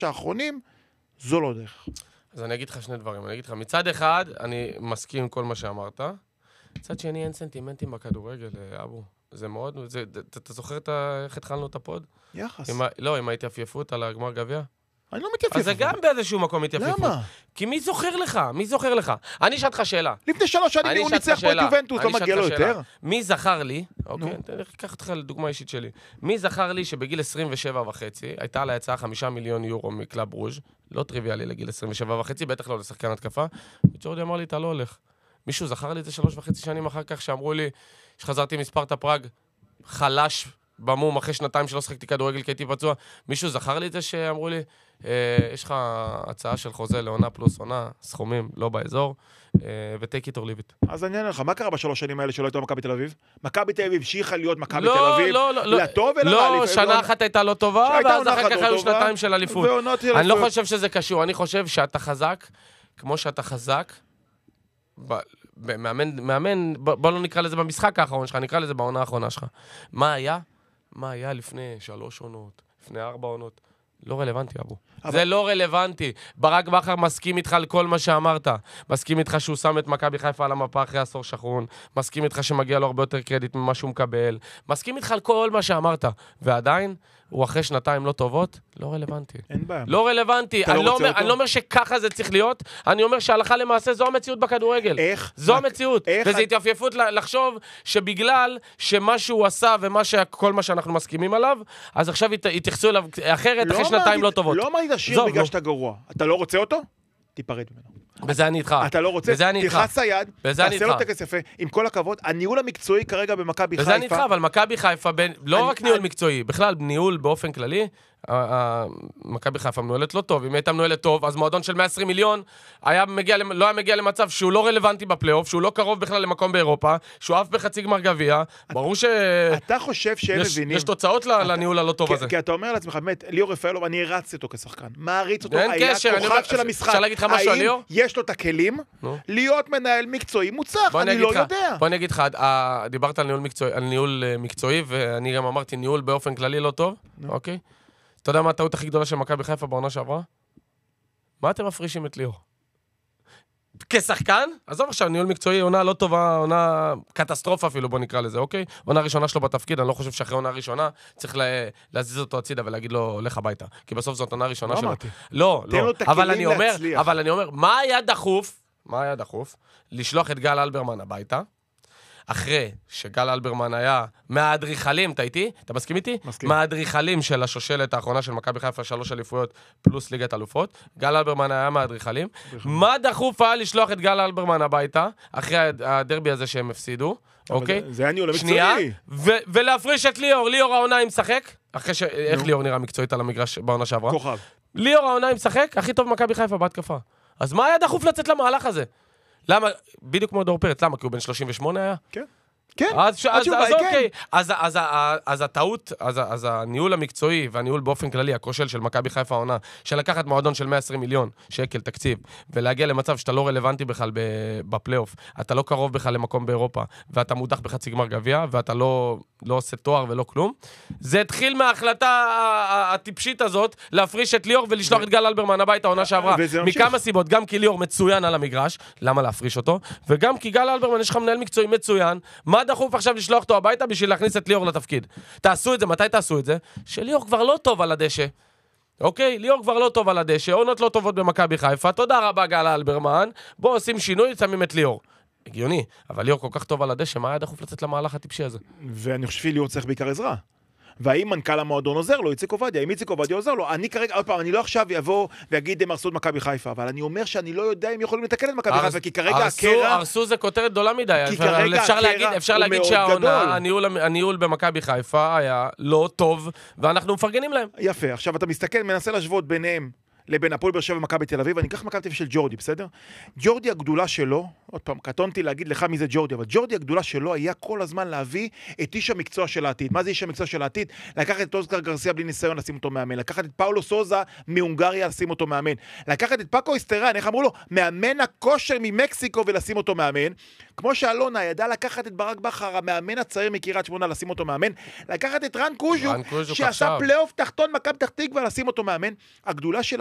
האחרונים, זו לא דרך. אז אני אגיד לך שני דברים. אני אגיד לך, מצד אחד, אני מסכים עם כל מה שאמרת. מצד שני, אין סנטימנטים בכדורגל, אבו. זה מאוד, אתה זוכר איך התחלנו את הפוד? יחס. לא, עם ההתייפייפות על הגמר גביע? אני לא מתייפייף. אז זה גם באיזשהו מקום התייפייפות. למה? כי מי זוכר לך? מי זוכר לך? אני אשאל אותך שאלה. לפני 3 שנים הוא ניצח פה את יובנטוס, לא מגיע לו יותר? מי זכר לי, אוקיי, אני אקח אותך לדוגמה אישית שלי, מי זכר לי שבגיל 27 וחצי, הייתה לה הצעה 5 מיליון יורו מקלאב רוז', לא טריוויאלי לגיל 27 וחצי, בטח לא לשחקן התקפה, ג'ורדי אמר לי, אתה לא הולך. מישהו זכר לי את זה 3.5 שנים אחר כך, שאמרו לי, שחזרתי מספרטה פראג, חלש במום, אחרי 2 שלא שחקתי כדורגל כי הייתי פצוע, מישהו זכר לי את זה שאמרו לי, יש לך הצעה של חוזה לעונה פלוס עונה, סכומים לא באזור, ו-take it or leave it. אז אני אענה לך, מה קרה ב3 שנים האלה שלא הייתה מכבי תל אביב? מכבי תל אביב המשיכה להיות מכבי תל אביב, לטוב ולרע. לא, שנה אחת הייתה לא טובה, ואז אחר כך היו 2 של אליפות. אני לא חושב שזה קשור, אני חושב שאתה חזק, כמו שאתה חזק, מאמן, בוא לא נקרא לזה במשחק האחרון שלך, נקרא לזה בעונה האחרונה שלך. מה היה? מה היה לפני 3 עונות, לפני 4 עונות? לא רלוונטי, אבו. זה לא רלוונטי. ברק בכר מסכים איתך על כל מה שאמרת. מסכים איתך שהוא שם את מכבי חיפה על המפה אחרי עשור שחרון. מסכים איתך שמגיע לו הרבה יותר קרדיט ממה שהוא מקבל. מסכים איתך על כל מה שאמרת. ועדיין, הוא אחרי 2 לא טובות, לא רלוונטי. אין בעיה. לא רלוונטי. אני לא אומר שככה זה צריך להיות, אני אומר שהלכה למעשה זו המציאות בכדורגל. איך? זו המציאות. וזה התייפייפות לחשוב שבגלל שמה שהוא עשה וכל מה שאנחנו מסכימים עליו, אז עכשיו יתייחסו אליו אחרת אחרי 2 לא טובות. לא אמרתי לשיר בגלל שאתה גרוע. אתה לא רוצה אותו? תיפרד ממנו. בזה אני איתך. אתה לא רוצה? תלחץ היד, תעשה לו טקס יפה. עם כל הכבוד, הניהול המקצועי כרגע במכבי חיפה. בזה אני איתך, אבל מכבי חיפה, לא רק ניהול מקצועי, בכלל ניהול באופן כללי, מכבי חיפה מנוהלת לא טוב. אם הייתה מנוהלת טוב, אז מועדון של 120 מיליון לא היה מגיע למצב שהוא לא רלוונטי בפלייאוף, שהוא לא קרוב בכלל למקום באירופה, שהוא אף בחצי גמר גביע. ברור אתה חושב שהם מבינים... יש תוצאות לניהול הלא טוב הזה. כי אתה אומר לעצמך, באמת, ליאור רפאלוב, אני הרצתי אותו כשחקן. מעריץ אותו, היה כוכב של המשחק. האם יש לו את הכלים להיות מנהל מקצועי מוצלח? אני לא יודע. בוא נגיד לך, דיברת על ניהול מקצועי, ואני גם אמרתי ניהול באופן כללי לא טוב, אוקיי? אתה יודע מה הטעות הכי גדולה של מכבי חיפה בעונה שעברה? מה אתם מפרישים את ליאור? כשחקן? עזוב עכשיו, ניהול מקצועי, עונה לא טובה, עונה קטסטרופה אפילו, בוא נקרא לזה, אוקיי? עונה ראשונה שלו בתפקיד, אני לא חושב שאחרי עונה ראשונה צריך להזיז אותו הצידה ולהגיד לו, לך הביתה. כי בסוף זאת עונה ראשונה שלו. לא, אבל אני אומר, מה היה דחוף לשלוח את גל אלברמן הביתה? אחרי שגל אלברמן היה מהאדריכלים, אתה איתי? אתה מסכים איתי? מסכים. מהאדריכלים של השושלת האחרונה של מכבי חיפה, 3 אליפויות פלוס ליגת אלופות. גל אלברמן היה מהאדריכלים. מה דחוף היה לשלוח את גל אלברמן הביתה, אחרי הדרבי הזה שהם הפסידו, אוקיי? זה היה ניהול המקצועי. שנייה, ולהפריש את ליאור. ליאור העונה עם שחק. איך ליאור נראה מקצועית על המגרש בעונה שעברה? כוכב. ליאור העונה עם שחק, הכי טוב מכבי חיפה בהתקפה. אז מה היה דחוף לצאת למהלך הזה? למה? בדיוק כמו דור פרץ, למה? כי הוא בן 38 היה? כן. כן. אז אוקיי. אז הטעות, אז הניהול המקצועי והניהול באופן כללי, הכושל של מכבי חיפה העונה, של לקחת מועדון של 120 מיליון שקל תקציב, ולהגיע למצב שאתה לא רלוונטי בכלל בפלייאוף, אתה לא קרוב בכלל למקום באירופה, ואתה מודח בחצי גמר גביע, ואתה לא עושה תואר ולא כלום. זה התחיל מההחלטה הטיפשית הזאת, להפריש את ליאור ולשלוח את גל אלברמן הביתה העונה שעברה. מכמה סיבות, גם כי ליאור מצוין על המגרש, למה להפריש אותו? וגם כי גל אלברמן יש לך מנהל מקצועי מצוין, מה דחוף עכשיו לשלוח אותו הביתה בשביל להכניס את ליאור לתפקיד? תעשו את זה, מתי תעשו את זה? שליאור כבר לא טוב על הדשא. אוקיי? ליאור כבר לא טוב על הדשא, עונות לא טובות במכבי חיפה, תודה רבה גל אלברמן, בואו עושים שינוי, שמים את ליאור. הגיוני, אבל ליאור כל כך טוב על הדשא, מה היה דחוף לצאת למהלך הטיפשי הזה? ואני חושב שליאור צריך בעיקר עזרה. והאם מנכ"ל המועדון עוזר לו, איציק עובדיה, אם איציק עובדיה עוזר לו, אני כרגע, עוד פעם, אני לא עכשיו אבוא ואגיד הם הרסו את מכבי חיפה, אבל אני אומר שאני לא יודע אם יכולים לתקן את מכבי חיפה, כי כרגע הקרע... הרסו זה כותרת גדולה מדי, אפשר להגיד שהניהול במכבי חיפה היה לא טוב, ואנחנו מפרגנים להם. יפה, עכשיו אתה מסתכל, מנסה להשוות ביניהם, לבין הפועל באר שבע ומכבי תל אביב, אני אקח מכבי תל אביב של ג'ורדי, בסדר? ג'ורדי הגדולה שלו, עוד פעם, קטונתי להגיד לך מי זה ג'ורדי, אבל ג'ורדי הגדולה שלו היה כל הזמן להביא את איש המקצוע של העתיד. מה זה איש המקצוע של העתיד? לקחת את אוסקר גרסיה בלי ניסיון, לשים אותו מאמן. לקחת את פאולו סוזה מהונגריה, לשים אותו מאמן. לקחת את פאקו איסטרן, איך אמרו לו? מאמן הכושר ממקסיקו ולשים אותו מאמן. כמו שאלונה ידע לקחת את ברק בכר, המאמן הצעיר מקריית שמונה, לשים אותו מאמן. לקחת את רן קוז'וק, שעשה פלייאוף תחתון מכבי פתח תקווה, לשים אותו מאמן. הגדולה של